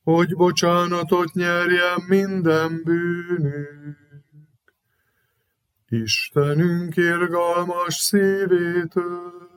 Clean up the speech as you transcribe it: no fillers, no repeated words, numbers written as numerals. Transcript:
hogy bocsánatot nyerjen minden bűnünk. Istenünk irgalmas szívétől,